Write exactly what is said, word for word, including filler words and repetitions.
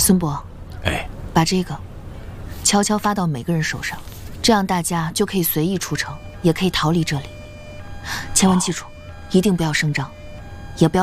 孙伯， 哎， 把这个悄悄发到每个人手上，这样大家就可以随意出城，也可以逃离这里。千万记住，一定不要声张，也不要。